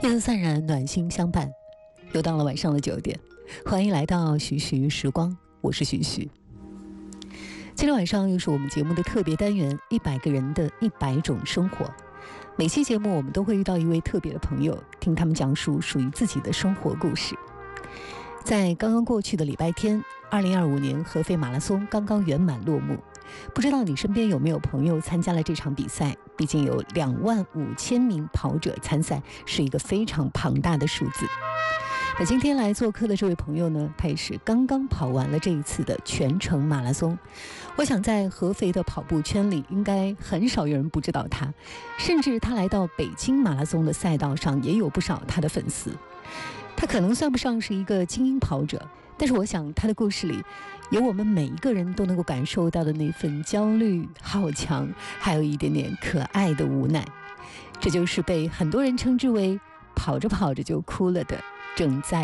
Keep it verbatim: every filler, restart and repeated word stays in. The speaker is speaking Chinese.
夜色散然，暖心相伴。又到了晚上的九点，欢迎来到徐徐时光，我是徐徐。今天晚上又是我们节目的特别单元，一百个人的一百种生活。每期节目我们都会遇到一位特别的朋友，听他们讲述属于自己的生活故事。在刚刚过去的礼拜天，二零二五年合肥马拉松刚刚圆满落幕。不知道你身边有没有朋友参加了这场比赛？毕竟有两万五千名跑者参赛，是一个非常庞大的数字。那今天来做客的这位朋友呢，他也是刚刚跑完了这一次的全程马拉松。我想在合肥的跑步圈里，应该很少有人不知道他，甚至他来到北京马拉松的赛道上，也有不少他的粉丝。他可能算不上是一个精英跑者，但是我想他的故事里有我们每一个人都能够感受到的那份焦虑、好强，还有一点点可爱的无奈。这就是被很多人称之为跑着跑着就哭了的郑在。